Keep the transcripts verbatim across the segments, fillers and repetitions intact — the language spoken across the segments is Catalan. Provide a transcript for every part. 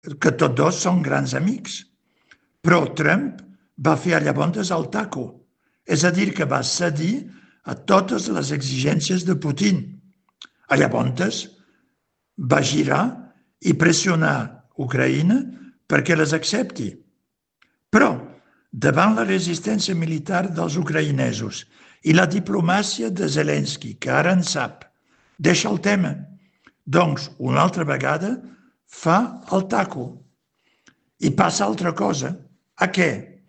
que tots dos són grans amics. Però Trump va fer llavors el taco, és a dir, que va cedir a totes les exigències de Putin. Llavors va girar i pressionar Ucraïna perquè les accepti. Però, davant la resistència militar dels ucraïnesos i la diplomàcia de Zelensky, que ara en sap, deixa el tema. Doncs, una altra vegada, fa el taco. I passa altra cosa. A què?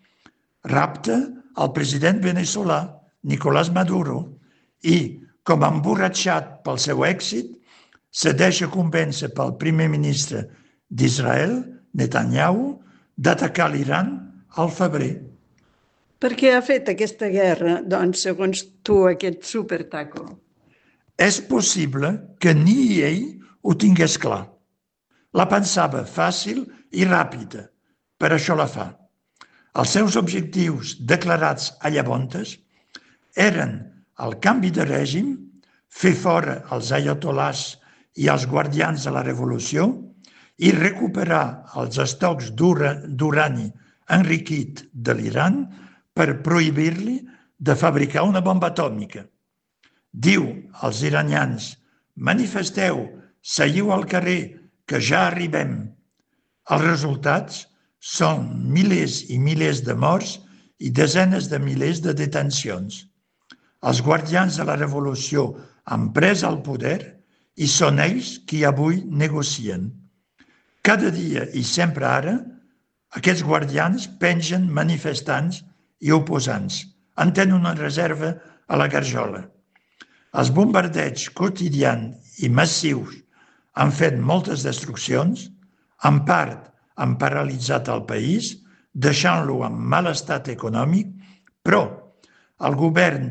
Rapta el president veneçolà, Nicolás Maduro, i, com emborratxat pel seu èxit, se deixa convèncer pel primer ministre d'Israel, Netanyahu, d'atacar l'Iran al febrer. Per què ha fet aquesta guerra, doncs, segons tu, aquest supertaco? És possible que ni ell ho tingués clar. La pensava fàcil i ràpida, per això la fa. Els seus objectius declarats a llavors eren el canvi de règim, fer fora els ayatolàs i els guardians de la revolució i recuperar els estocs d'urani enriquit de l'Iran per prohibir-li de fabricar una bomba atòmica. Diu als iranians: manifesteu, seguiu al carrer, que ja arribem. Els resultats són milers i milers de morts i desenes de milers de detencions. Els guardians de la revolució han pres el poder i són ells qui avui negocien. Cada dia i sempre ara, aquests guardians pengen manifestants i oposants. En tenen una reserva a la garjola. Els bombardeigs quotidians i massius han fet moltes destruccions, en part han paralitzat el país, deixant-lo en mal estat econòmic, però el govern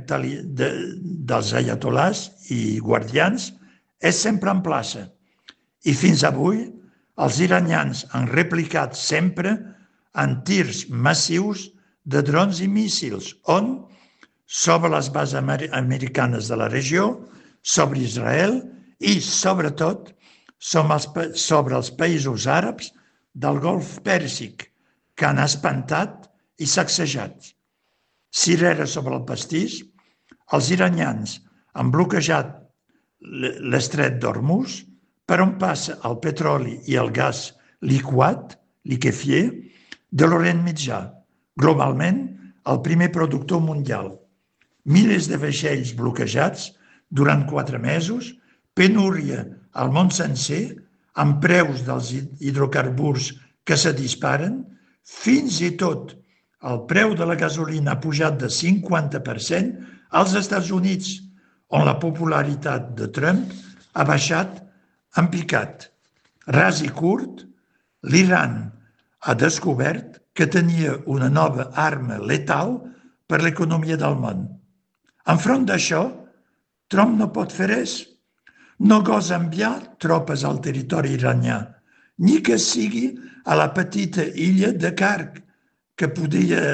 dels ayatolàs i guardians és sempre en plaça. I fins avui els iranians han replicat sempre en tirs massius de drons i míssils, on, sobre les bases americanes de la regió, sobre Israel i, sobretot, sobre els països àrabs del Golf Pèrsic, que han espantat i sacsejat. Cirera sobre el pastís, els iranians han bloquejat l'estret d'Hormuz, per on passa el petroli i el gas liquat, liquefié, de l'Orient Mitjà, globalment el primer productor mundial. Milers de vaixells bloquejats durant quatre mesos, penúria al món sencer, amb preus dels hidrocarburs que se disparen, fins i tot el preu de la gasolina ha pujat de cinquanta per cent als Estats Units, on la popularitat de Trump ha baixat en picat. Ras i curt, l'Iran ha descobert que tenia una nova arma letal per l'economia del món. Enfront d'això, Trump no pot fer res. No gosa enviar tropes al territori iranià, ni que sigui a la petita illa de Karg, que podia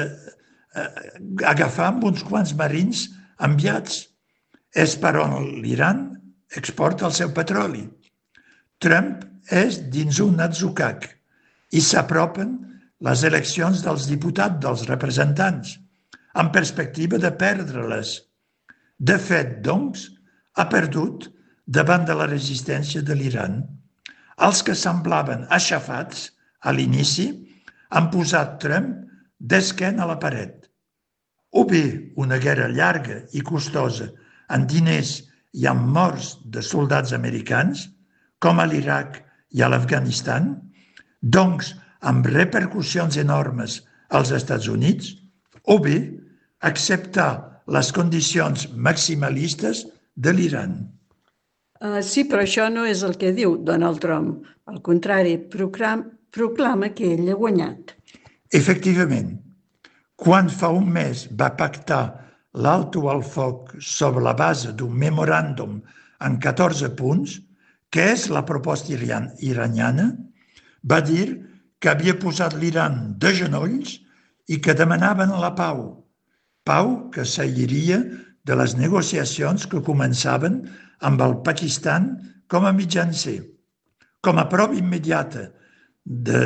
agafar amb uns quants marins enviats. És per on l'Iran exporta el seu petroli. Trump és dins un atzucac i s'apropen les eleccions dels diputats, dels representants, amb perspectiva de perdre-les. De fet, doncs, ha perdut davant de la resistència de l'Iran. Els que semblaven aixafats a l'inici han posat Trump d'esquena a la paret. O bé una guerra llarga i costosa en diners i amb morts de soldats americans, com a l'Iraq i a l'Afganistan, doncs amb repercussions enormes als Estats Units, o bé acceptar les condicions maximalistes de l'Iran. Uh, sí, però això no és el que diu Donald Trump. Al contrari, proclama que ell ha guanyat. Efectivament, quan fa un mes va pactar l'alto al foc sobre la base d'un memoràndum en catorze punts, que és la proposta iraniana, va dir que havia posat l'Iran de genolls i que demanaven la pau. Pau que seguiria de les negociacions que començaven amb el Pakistan com a mitjancer. Com a prova immediata de